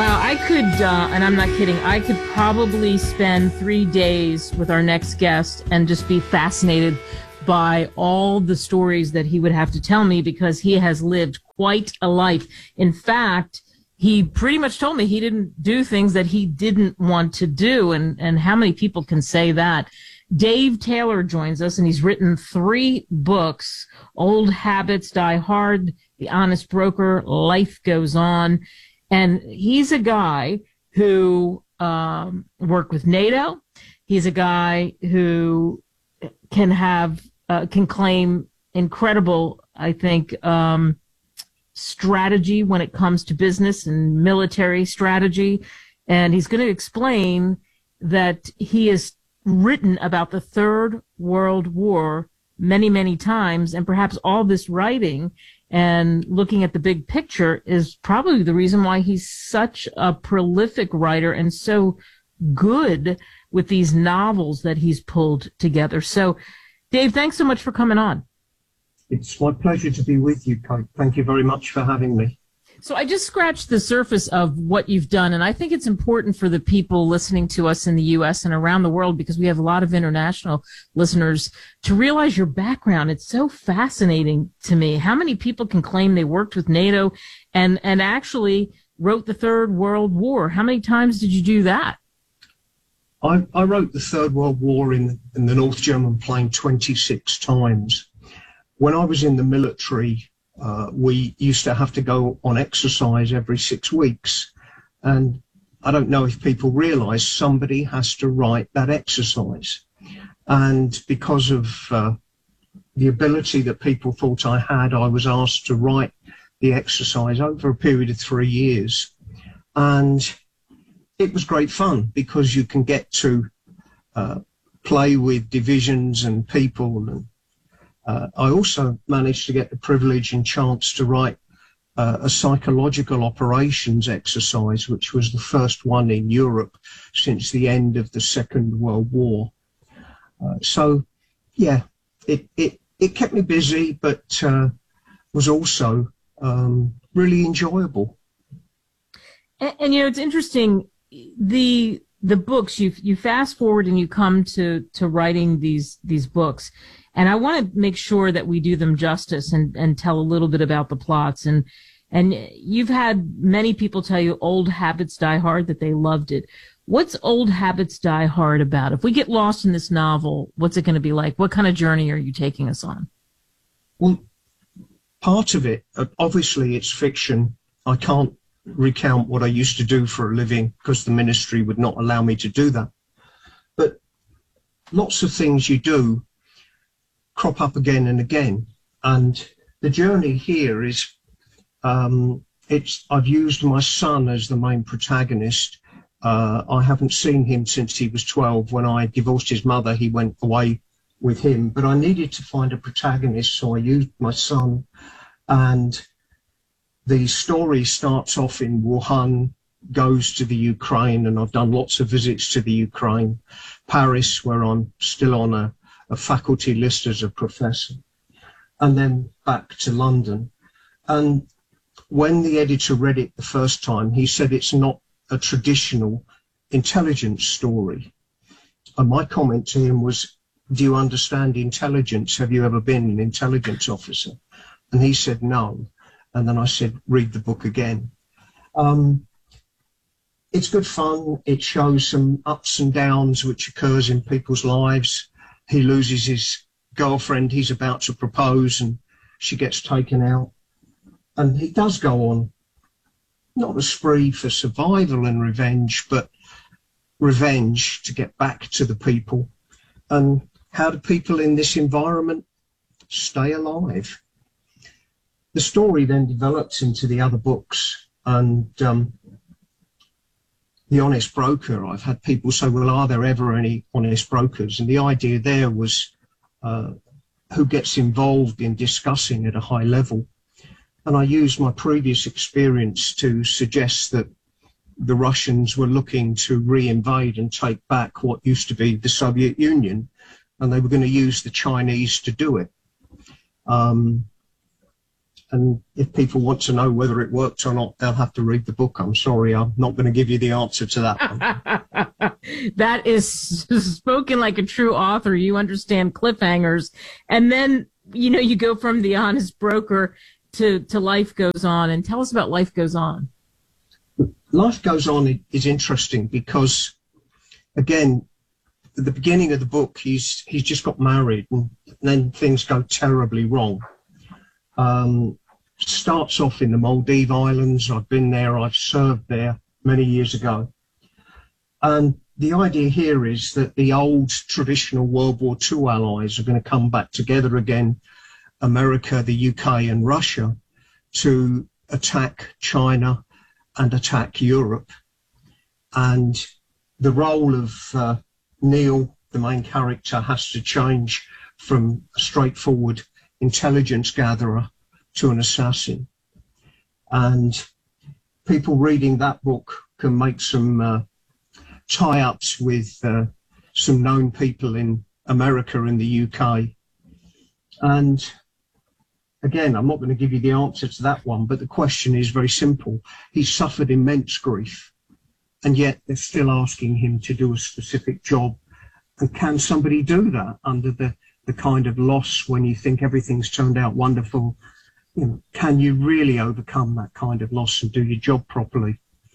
Wow, I could, and I'm not kidding, I could probably spend 3 days with our next guest and just be fascinated by all the stories that he would have to tell me, because he has lived quite a life. In fact, he pretty much told me he didn't do things that he didn't want to do. And how many people can say that? Dave Taylor joins us, and he's written 3 books: Old Habits Die Hard, The Honest Broker, Life Goes On. And he's a guy who worked with NATO. He's a guy who can claim incredible, I think, strategy when it comes to business and military strategy. And he's going to explain that he has written about the Third World War many, many times, and perhaps all this writing and looking at the big picture is probably the reason why he's such a prolific writer and so good with these novels that he's pulled together. So, Dave, thanks so much for coming on. It's my pleasure to be with you, Kate. Thank you very much for having me. So I just scratched the surface of what you've done, and I think it's important for the people listening to us in the U.S. and around the world, because we have a lot of international listeners, to realize your background. It's so fascinating to me. How many people can claim they worked with NATO and actually wrote the Third World War? How many times did you do that? I wrote the Third World War in the North German plain 26 times. When I was in the military, we used to have to go on exercise every 6 weeks. And I don't know if people realize somebody has to write that exercise. And because of the ability that people thought I had, I was asked to write the exercise over a period of 3 years. And it was great fun, because you can get to play with divisions and people. And I also managed to get the privilege and chance to write a psychological operations exercise, which was the first one in Europe since the end of the Second World War. So, yeah, it kept me busy, but was also really enjoyable. And you know, it's interesting, the books, you fast forward and you come to writing these books. And I want to make sure that we do them justice and tell a little bit about the plots. And you've had many people tell you Old Habits Die Hard, that they loved it. What's Old Habits Die Hard about? If we get lost in this novel, what's it going to be like? What kind of journey are you taking us on? Well, part of it, obviously it's fiction. I can't recount what I used to do for a living, because the ministry would not allow me to do that. But lots of things you do crop up again and again, and the journey here is I've used my son as the main protagonist. I haven't seen him since he was 12. When I divorced his mother, he went away with him, but I needed to find a protagonist, so I used my son. And the story starts off in Wuhan, goes to the Ukraine, and I've done lots of visits to the Ukraine, Paris, where I'm still on a faculty list as a professor, and then back to London. And when the editor read it the first time, he said it's not a traditional intelligence story. And my comment to him was, do you understand intelligence? Have you ever been an intelligence officer? And he said no. And then I said, read the book again. It's good fun. It shows some ups and downs which occurs in people's lives. He loses his girlfriend he's about to propose, and she gets taken out. And he does go on, not a spree for survival and revenge, but revenge to get back to the people. And how do people in this environment stay alive? The story then develops into the other books, and The Honest Broker. I've had people say, well, are there ever any honest brokers? And the idea there was who gets involved in discussing at a high level. And I used my previous experience to suggest that the Russians were looking to re-invade and take back what used to be the Soviet Union, and they were going to use the Chinese to do it. And if people want to know whether it worked or not, they'll have to read the book. I'm sorry, I'm not going to give you the answer to that one. That is spoken like a true author. You understand cliffhangers. And then, you go from The Honest Broker to Life Goes On. And tell us about Life Goes On. Life Goes On is interesting because, again, at the beginning of the book, he's just got married, and then things go terribly wrong. Starts off in the Maldives Islands. I've been there. I've served there many years ago. And the idea here is that the old traditional World War II allies are going to come back together again, America, the UK and Russia, to attack China and attack Europe. And the role of Neil, the main character, has to change from a straightforward intelligence gatherer to an assassin. And people reading that book can make some tie-ups with some known people in America and the UK. And again, I'm not going to give you the answer to that one, but the question is very simple. He suffered immense grief, and yet they're still asking him to do a specific job. And can somebody do that under the kind of loss when you think everything's turned out wonderful? Can you really overcome that kind of loss and do your job properly?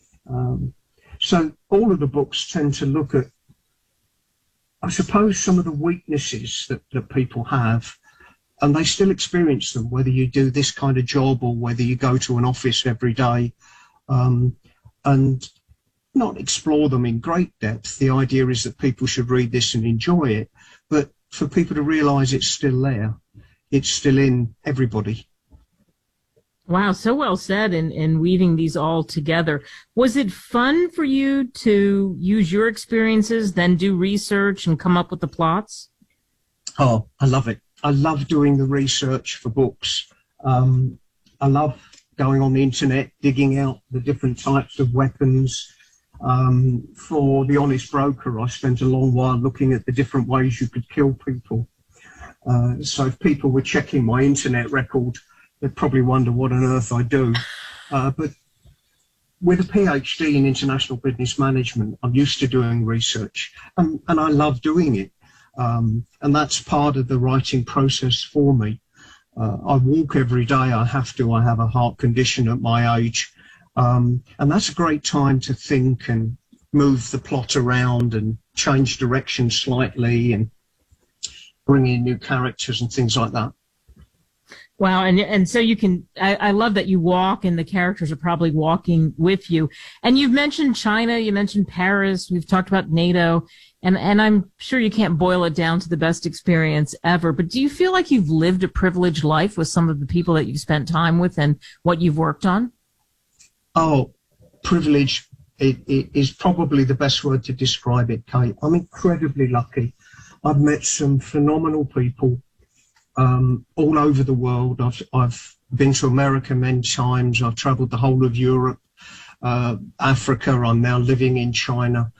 So all of the books tend to look at, I suppose, some of the weaknesses that people have, and they still experience them, whether you do this kind of job or whether you go to an office every day, and not explore them in great depth. The idea is that people should read this and enjoy it, but for people to realise it's still there. It's still in everybody. Wow, so well said in weaving these all together. Was it fun for you to use your experiences, then do research and come up with the plots? Oh, I love it. I love doing the research for books. I love going on the internet, digging out the different types of weapons. For The Honest Broker, I spent a long while looking at the different ways you could kill people. So if people were checking my internet record, they'd probably wonder what on earth I do. But with a PhD in international business management, I'm used to doing research, and I love doing it. And that's part of the writing process for me. I walk every day. I have to. I have a heart condition at my age. And that's a great time to think and move the plot around and change direction slightly and bring in new characters and things like that. Wow. And so you can, I love that you walk and the characters are probably walking with you. And you've mentioned China, you mentioned Paris, we've talked about NATO, and I'm sure you can't boil it down to the best experience ever, but do you feel like you've lived a privileged life with some of the people that you've spent time with and what you've worked on? Oh, privilege is probably the best word to describe it, Kate. I'm incredibly lucky. I've met some phenomenal people all over the world. I've been to America many times. I've travelled the whole of Europe, Africa. I'm now living in China.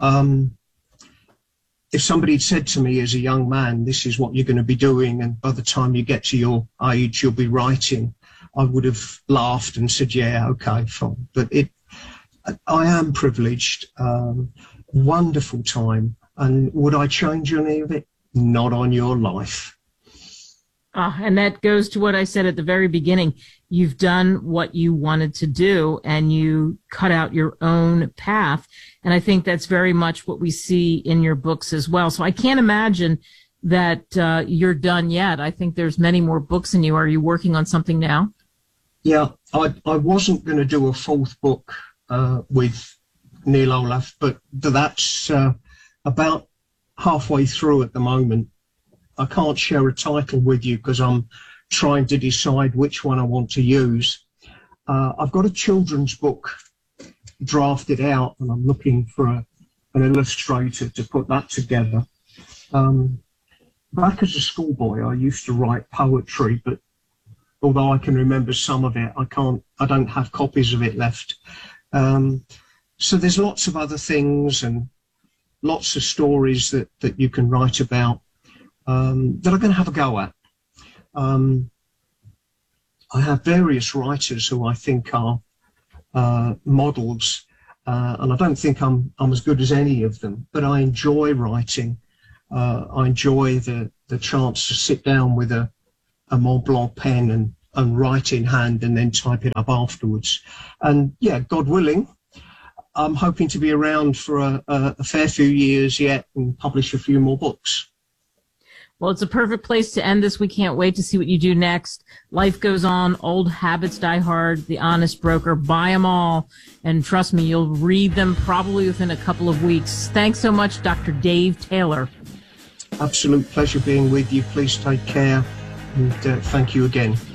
If somebody had said to me as a young man, this is what you're going to be doing, and by the time you get to your age, you'll be writing, I would have laughed and said, yeah, okay, fine. But I am privileged, wonderful time. And would I change any of it? Not on your life. And that goes to what I said at the very beginning. You've done what you wanted to do and you cut out your own path. And I think that's very much what we see in your books as well. So I can't imagine that you're done yet. I think there's many more books in you. Are you working on something now? Yeah, I wasn't going to do a fourth book with Neil Olaf, but that's about halfway through at the moment. I can't share a title with you because I'm trying to decide which one I want to use. I've got a children's book drafted out and I'm looking for an illustrator to put that together. Back as a schoolboy, I used to write poetry, but although I can remember some of it, I don't have copies of it left. So there's lots of other things and lots of stories that you can write about that I'm going to have a go at. I have various writers who I think are models, and I don't think I'm as good as any of them, but I enjoy writing. I enjoy the chance to sit down with a Mont Blanc pen and write in hand and then type it up afterwards. And yeah, God willing, I'm hoping to be around for a fair few years yet and publish a few more books. Well, it's a perfect place to end this. We can't wait to see what you do next. Life goes on. Old habits die hard. The Honest Broker. Buy them all. And trust me, you'll read them probably within a couple of weeks. Thanks so much, Dr. Dave Taylor. Absolute pleasure being with you. Please take care. And thank you again.